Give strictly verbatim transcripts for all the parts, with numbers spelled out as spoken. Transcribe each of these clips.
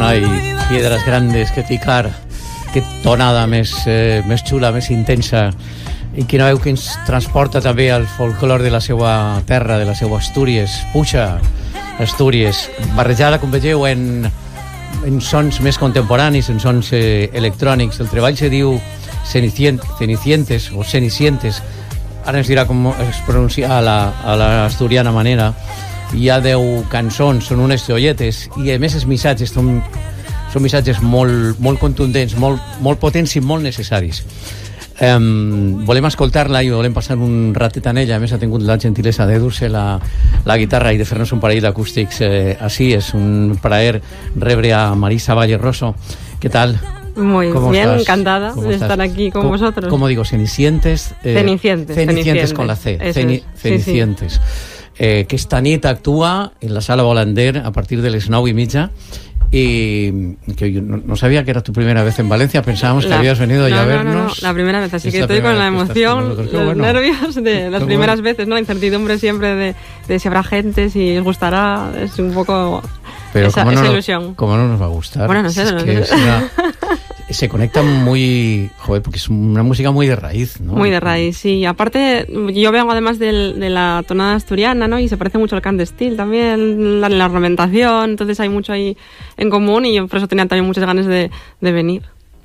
hay piedras grandes que picar, que tonada més, eh, més xula, més intensa, i quina veu que ens transporta també al folclor de la seva terra, de la seva Astúries. Puja, Astúries, barrejada, com vegeu, en, en sons més contemporanis, en sons eh, electrònics. El treball se diu Cenicient, Cenicientes o Cenicientes, ara ens dirà com es pronuncia a la, a la asturiana manera. Hi ha deu cançons, són unes joietes, i a més els missatges són, són missatges molt, molt contundents, molt, molt potents i molt necessaris. Um, volem escoltar-la i volem passar un ratet en ella. A més ha tingut la gentilesa de dur-se la, la guitarra i de fer-nos un parell d'acústics eh, així. És un plaer rebre a Marisa Valle Rosso. ¿Qué tal? Muy bien, estás? Encantada de estás? estar aquí con ¿Cómo, vosotros. ¿Cómo digo? Cenicientes. Eh, Cenicientes, Cenicientes. Cenicientes con la C. Ceni, es. Cenicientes. Sí, sí. Eh, que esta nit actúa en la Sala Volander a partir de les nou i mitja, y que yo no, no sabía que era tu primera vez en Valencia, pensábamos la, que habías venido no, ya a no, vernos. No, no, la primera vez, así que estoy con la emoción, con los bueno. nervios de las Qué primeras bueno. veces, ¿no? La incertidumbre siempre de, de si habrá gente, si os gustará, es un poco Pero esa, ¿cómo no, esa ilusión. ¿Cómo no nos va a gustar? Bueno, no sé, es no que sé. Es una, se conecta muy, joder, porque es una música muy de raíz, ¿no? Muy de raíz, sí. Aparte, yo vengo además de, de la tonada asturiana, ¿no? Y se parece mucho al cant d'estil también, la, la ornamentación, entonces hay mucho ahí en común y yo por eso tenía también muchas ganas de, de venir.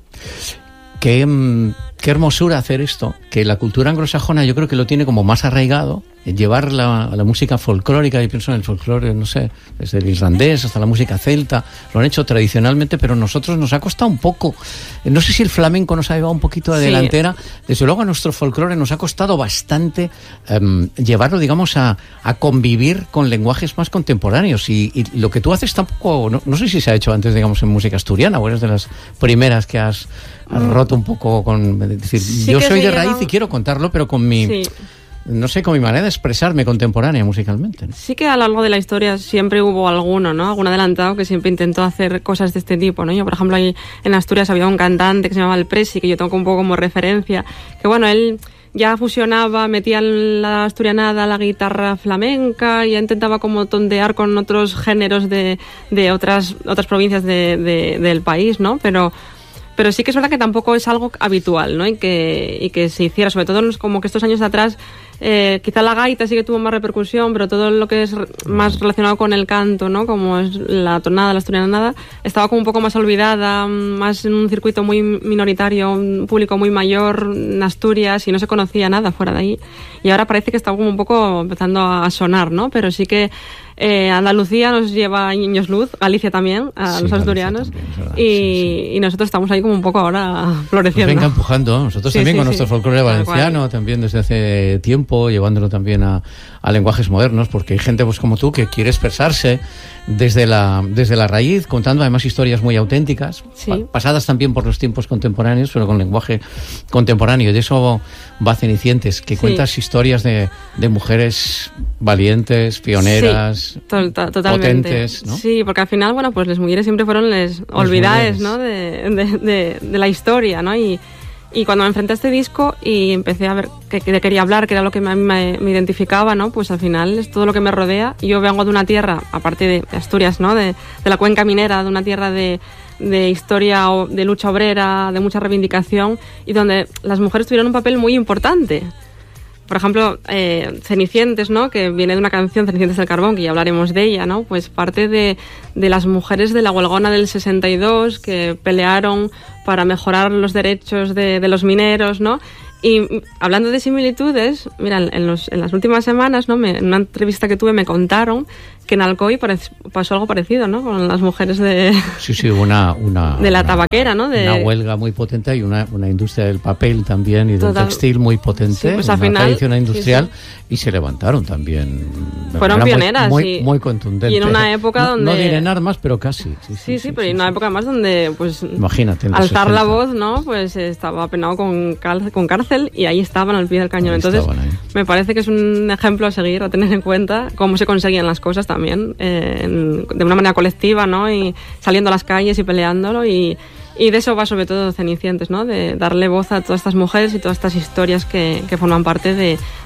Qué, qué hermosura hacer esto, que la cultura anglosajona yo creo que lo tiene como más arraigado, llevar la, la música folclórica, yo pienso en el folclore, no sé, desde el irlandés hasta la música celta, lo han hecho tradicionalmente, pero a nosotros nos ha costado un poco. No sé si el flamenco nos ha llevado un poquito de delantera, sí. Desde luego a nuestro folclore nos ha costado bastante um, llevarlo, digamos, a, a convivir con lenguajes más contemporáneos, y, y lo que tú haces tampoco, no, no sé si se ha hecho antes, digamos, en música asturiana, o eres de las primeras que has, has roto un poco con... Es decir, sí, yo soy de raíz llevan... y quiero contarlo, pero con mi... Sí. No sé, con mi manera de expresarme contemporánea musicalmente, ¿no? Sí que a lo largo de la historia siempre hubo alguno, ¿no? Algún adelantado que siempre intentó hacer cosas de este tipo, ¿no? Yo, por ejemplo, ahí en Asturias había un cantante que se llamaba El Presi, que yo tengo un poco como referencia, que bueno, él ya fusionaba, metía la asturianada, la guitarra flamenca, y ya intentaba como tondear con otros géneros de, de otras, otras provincias de, de, del país, ¿no? Pero... Pero sí que es verdad que tampoco es algo habitual, ¿no? Y que, y que se hiciera, sobre todo como que estos años atrás, eh, quizá la gaita sí que tuvo más repercusión, pero todo lo que es más relacionado con el canto, ¿no? Como es la tonada, la asturianada, estaba como un poco más olvidada, más en un circuito muy minoritario, un público muy mayor en Asturias, y no se conocía nada fuera de ahí. Y ahora parece que está como un poco empezando a sonar, ¿no? Pero sí que Eh, Andalucía nos lleva años luz, Galicia también, a sí, los asturianos, también, y, sí, sí. y nosotros estamos ahí como un poco ahora floreciendo. Nos venga empujando, nosotros sí, también sí, con sí. nuestro folclore valenciano, también desde hace tiempo, llevándolo también a, a lenguajes modernos, porque hay gente pues como tú que quiere expresarse desde la, desde la raíz, contando además historias muy auténticas, sí. pa- pasadas también por los tiempos contemporáneos, pero con lenguaje contemporáneo. Y de eso va Cenicientes, que sí. cuentas historias de, de mujeres valientes, pioneras, sí, to- to- totalmente. potentes, ¿no? Sí, porque al final, bueno, pues las mujeres siempre fueron les olvidades, ¿no? De, de, de, de la historia, ¿no? Y, y cuando me enfrenté a este disco y empecé a ver que, que quería hablar, que era lo que me, me, me identificaba, ¿no? Pues al final es todo lo que me rodea. Yo vengo de una tierra, aparte de Asturias, ¿no? De, de la cuenca minera, de una tierra de, de historia, de lucha obrera, de mucha reivindicación, y donde las mujeres tuvieron un papel muy importante. Por ejemplo, eh, Cenicientes, ¿no? Que viene de una canción, Cenicientes del Carbón, que ya hablaremos de ella, ¿no? Pues parte de, de las mujeres de la huelgona del sesenta y dos que pelearon para mejorar los derechos de, de los mineros, ¿no? Y hablando de similitudes, mira, en, los, en las últimas semanas, ¿no? Me, en una entrevista que tuve me contaron que en Alcoy parec- pasó algo parecido, ¿no? Con las mujeres de... Sí, sí, una... una de la una, tabaquera, ¿no? De... Una huelga muy potente, y una, una industria del papel también y del Total. textil muy potente, sí, pues una final, tradición industrial, sí, sí. y se levantaron también. Fueron pioneras. Muy, y, muy, muy contundentes. Y en una época no, donde... No diré en armas, pero casi. Sí, sí, sí, sí, sí pero sí, en una sí. época más donde, pues... Imagínate. Alzar la voz, ¿no? Pues estaba penado con, cal- con cárcel, y ahí estaban al pie del cañón. Ahí Entonces, me parece que es un ejemplo a seguir, a tener en cuenta cómo se conseguían las cosas también, eh, en, de una manera colectiva, ¿no? Y saliendo a las calles y peleándolo, y, y de eso va sobre todo Cenicientes, ¿no? De darle voz a todas estas mujeres y todas estas historias que, que forman parte de,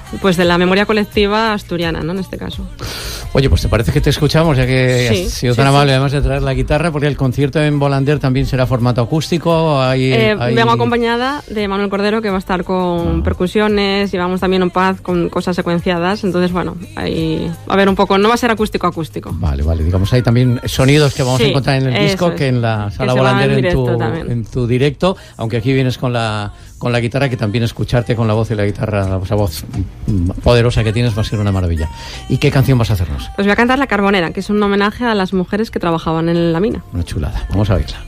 pues de la memoria colectiva asturiana, ¿no? En este caso. Oye, pues ¿te parece que te escuchamos, ya que Sí, has sido sí, tan sí. amable además de traer la guitarra? Porque el concierto en Volander también será formato acústico. Hay, Eh, hay... Vengo acompañada de Manuel Cordero, que va a estar con Ah. percusiones, llevamos también un pad con cosas secuenciadas, entonces bueno, ahí va a ver un poco, no va a ser acústico acústico. Vale, vale, digamos hay también sonidos que vamos Sí, a encontrar en el eso disco es. que en la sala se va Volander en en, tu, directo también. en tu directo, aunque aquí vienes con la con la guitarra, que también escucharte con la voz y la guitarra, esa voz mm, poderosa que tienes va a ser una maravilla. ¿Y qué canción vas a hacernos? Pues voy a cantar La Carbonera, que es un homenaje a las mujeres que trabajaban en la mina. Una chulada, vamos a oírla.